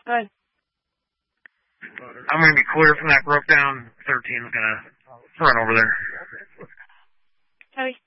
Good. I'm going to be clear from that broke down. 13's going to run over there. Cody.